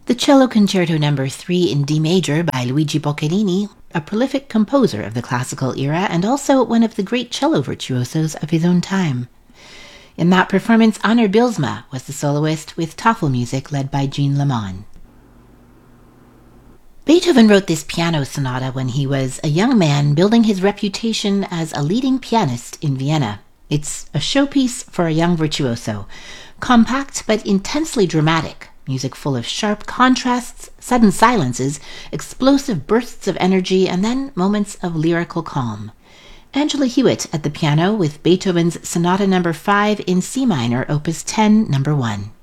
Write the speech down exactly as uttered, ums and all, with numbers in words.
The Cello Concerto Number three in D major by Luigi Boccherini, a prolific composer of the classical era and also one of the great cello virtuosos of his own time. In that performance, Anna Bylsma was the soloist, with Tafel music led by Jean Leman. Beethoven wrote this piano sonata when he was a young man building his reputation as a leading pianist in Vienna. It's a showpiece for a young virtuoso, compact but intensely dramatic, music full of sharp contrasts, sudden silences, explosive bursts of energy, and then moments of lyrical calm. Angela Hewitt at the piano with Beethoven's Sonata Number five in C minor, Opus ten, Number one.